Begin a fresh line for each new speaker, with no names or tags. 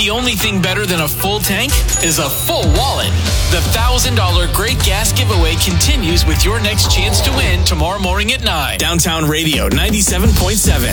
The only thing better than a full tank is a full wallet. The $1,000 Great Gas Giveaway continues with your next chance to win tomorrow morning at 9. Downtown Radio 97.7.